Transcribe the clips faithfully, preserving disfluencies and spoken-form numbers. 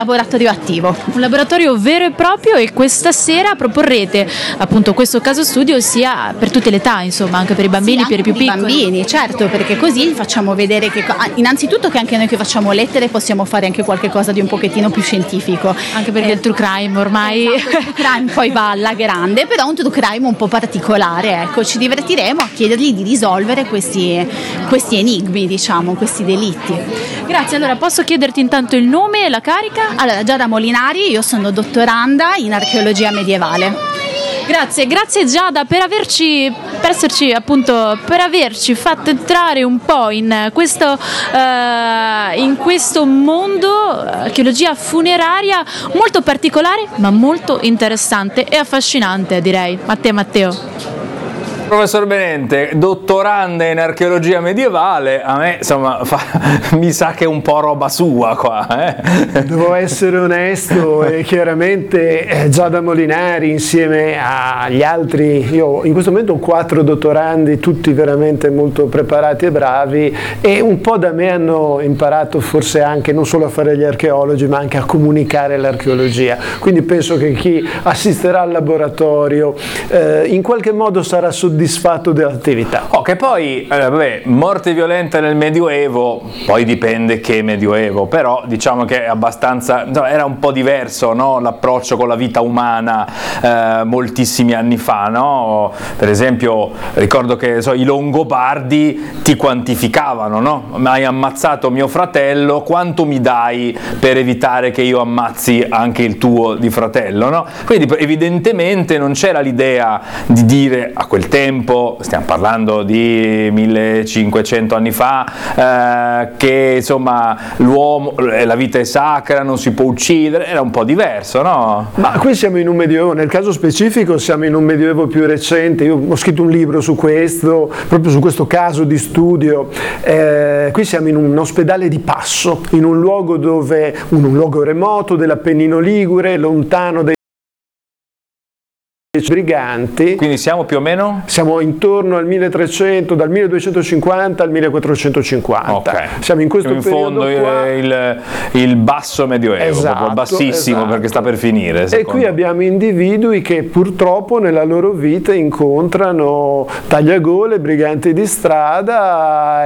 laboratorio attivo. Un laboratorio vero e proprio, e questa sera proporrete appunto questo caso studio sia per tutte le età, insomma, anche per i bambini, Sì, per i più per i piccoli. bambini, certo, perché così facciamo vedere che innanzitutto che anche noi che facciamo lettere possiamo fare anche qualche cosa di un pochettino più scientifico. Anche perché Eh, il true crime ormai... Esatto, il true crime poi va alla grande, però un true crime un po' particolare, ecco, ci divertiremo a chiedergli di risolvere questi, questi enigmi, diciamo, questi delitti. Grazie, allora posso chiederti intanto il nome e la carica? Allora, Giada Molinari, io sono dottoranda in archeologia medievale. Grazie, grazie Giada per averci, per esserci appunto, per averci fatto entrare un po' in questo, uh, in questo mondo, archeologia funeraria, molto particolare ma molto interessante e affascinante, direi. A te Matteo. Professor Benente, dottoranda in archeologia medievale, a me insomma fa, mi sa che è un po' roba sua qua. Eh? Devo essere onesto, e chiaramente eh, Giada Molinari insieme agli altri, io in questo momento ho quattro dottorandi, tutti veramente molto preparati e bravi, e un po' da me hanno imparato forse anche non solo a fare gli archeologi ma anche a comunicare l'archeologia, quindi penso che chi assisterà al laboratorio eh, in qualche modo sarà soddisfatto soddisfatto dell'attività. Oh, che poi, eh, vabbè, morte violenta nel Medioevo, poi dipende che Medioevo, però diciamo che è abbastanza, no, era un po' diverso, no? L'approccio con la vita umana eh, moltissimi anni fa, no? Per esempio, ricordo che so, i Longobardi ti quantificavano, no? Hai ammazzato mio fratello, quanto mi dai per evitare che io ammazzi anche il tuo di fratello, no? Quindi evidentemente non c'era l'idea di dire a quel tempo, stiamo parlando di millecinquecento anni fa, eh, che insomma l'uomo, la vita è sacra, non si può uccidere, era un po' diverso, no? Ma qui siamo in un medioevo, nel caso specifico siamo in un medioevo più recente, io ho scritto un libro su questo, proprio su questo caso di studio, eh, qui siamo in un ospedale di passo, in un luogo dove, in un luogo remoto dell'Appennino Ligure, lontano dai briganti. Quindi siamo più o meno? Siamo intorno al milletrecento, dal milleduecentocinquanta al millequattrocentocinquanta. Okay. Siamo in questo in fondo periodo qua. il, il basso medioevo, Esatto, proprio bassissimo, esatto. Perché sta per finire. E qui abbiamo individui che purtroppo nella loro vita incontrano tagliagole, briganti di strada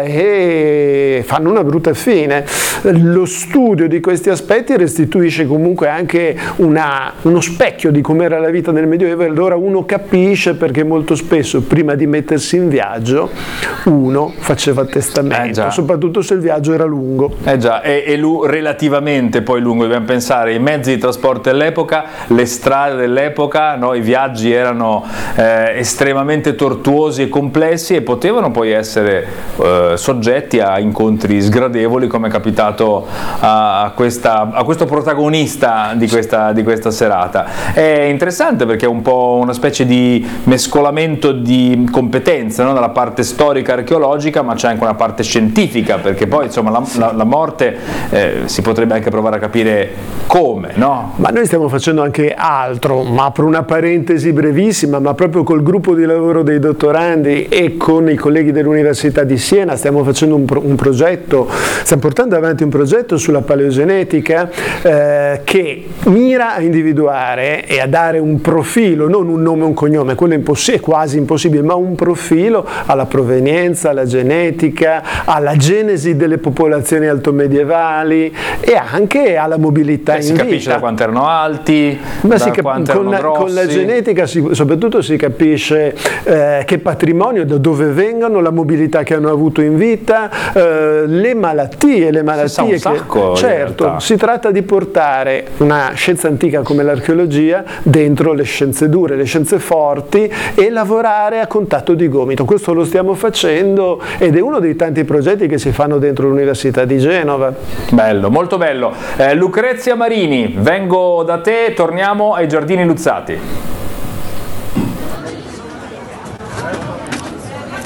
e fanno una brutta fine. Lo studio di questi aspetti restituisce comunque anche una, uno specchio di com'era la vita nel Medioevo. Allora uno capisce perché molto spesso prima di mettersi in viaggio uno faceva testamento, eh soprattutto se il viaggio era lungo. Eh già, e, e lu- relativamente poi lungo, dobbiamo pensare ai mezzi di trasporto dell'epoca, le strade dell'epoca, no? I viaggi erano eh, estremamente tortuosi e complessi e potevano poi essere eh, soggetti a incontri sgradevoli, come è capitato a, questa, a questo protagonista di questa, di questa serata. È interessante perché è un po' una specie di mescolamento di competenze, no? Dalla parte storica archeologica, ma c'è anche una parte scientifica, perché poi insomma la, la, la morte eh, si potrebbe anche provare a capire come, no? Ma noi stiamo facendo anche altro, ma apro una parentesi brevissima, ma proprio col gruppo di lavoro dei dottorandi e con i colleghi dell'Università di Siena stiamo facendo un, pro, un progetto, stiamo portando avanti un progetto sulla paleogenetica eh, che mira a individuare e a dare un profilo, non un nome e un cognome, quello è, imposs- è quasi impossibile, ma un profilo alla provenienza, alla genetica, alla genesi delle popolazioni altomedievali e anche alla mobilità eh, in si vita. capisce da quanto erano alti, Ma da si cap- quanto con, erano grossi. con la genetica si, soprattutto si capisce eh, che patrimonio, da dove vengono, la mobilità che hanno avuto in vita, eh, le malattie, le malattie si sa un che, sacco, certo, si tratta di portare una scienza antica come l'archeologia dentro le scienze dure, le scienze forti e lavorare a contatto di gomito. Questo lo stiamo facendo ed è uno dei tanti progetti che si fanno dentro l'Università di Genova. Bello, molto bello. Eh, Lucrezia Marini, vengo da te, torniamo ai Giardini Luzzati.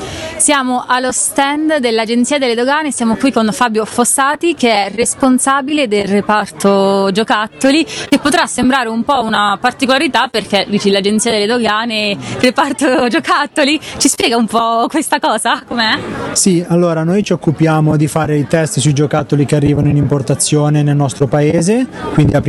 Siamo allo stand dell'Agenzia delle Dogane, siamo qui con Fabio Fossati che è responsabile del reparto giocattoli, che potrà sembrare un po' una particolarità perché dici l'Agenzia delle Dogane, reparto giocattoli, ci spiega un po' questa cosa? Com'è? Sì, allora noi ci occupiamo di fare i test sui giocattoli che arrivano in importazione nel nostro paese, quindi